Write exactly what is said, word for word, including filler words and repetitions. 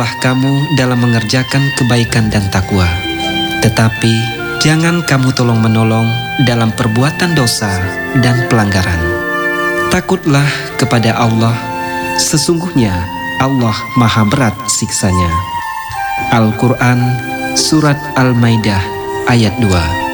bersama-samalah kamu dalam mengerjakan kebaikan dan takwa. Tetapi jangan kamu tolong-menolong dalam perbuatan dosa dan pelanggaran. Takutlah kepada Allah, sesungguhnya Allah maha berat siksanya. Al-Quran Surat Al-Maidah ayat dua.